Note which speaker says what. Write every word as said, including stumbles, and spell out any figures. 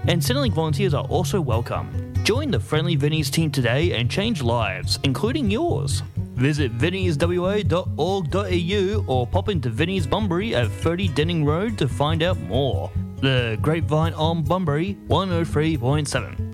Speaker 1: and Centrelink volunteers are also welcome. Join the Friendly Vinnies team today and change lives, including yours. Visit vinnies w a dot org dot a u or pop into Vinnie's Bunbury at thirty Denning Road to find out more. The Grapevine on Bunbury, one oh three point seven.